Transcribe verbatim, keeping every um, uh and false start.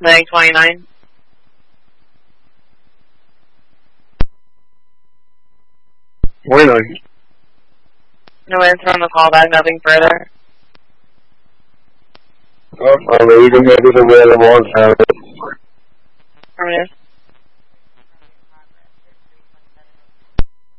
nine twenty-nine. twenty-nine. No answer on the callback, nothing further. Oh, I'm leaving it to the way I want to have it. Affirmative.